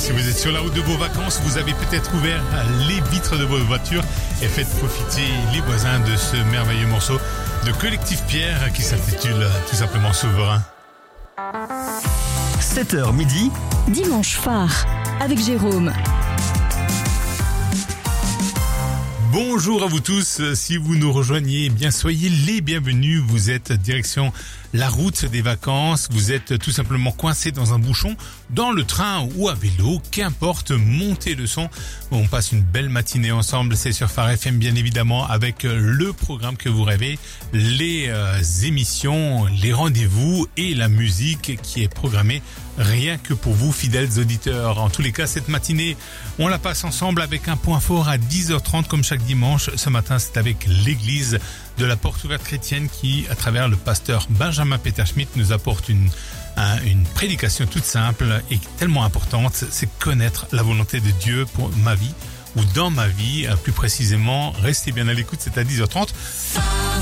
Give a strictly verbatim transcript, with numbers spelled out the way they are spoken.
Si vous êtes sur la route de vos vacances, vous avez peut-être ouvert les vitres de votre voiture et faites profiter les voisins de ce merveilleux morceau de Collectif Pierre qui s'intitule tout simplement Souverain. sept heures midi, Dimanche phare avec Jérôme. Bonjour à vous tous, si vous nous rejoignez, eh bien soyez les bienvenus, vous êtes direction la route des vacances, vous êtes tout simplement coincé dans un bouchon, dans le train ou à vélo, qu'importe, montez le son. On passe une belle matinée ensemble, c'est sur Phare F M bien évidemment, avec le programme que vous rêvez, les euh, émissions, les rendez-vous et la musique qui est programmée rien que pour vous, fidèles auditeurs. En tous les cas, cette matinée, on la passe ensemble avec un point fort à dix heures trente comme chaque dimanche. Ce matin, c'est avec l'église de la Porte Ouverte Chrétienne qui, à travers le pasteur Benjamin Peter Schmidt, nous apporte une, un, une prédication toute simple et tellement importante. C'est connaître la volonté de Dieu pour ma vie ou dans ma vie. Plus précisément, restez bien à l'écoute, c'est à dix heures trente.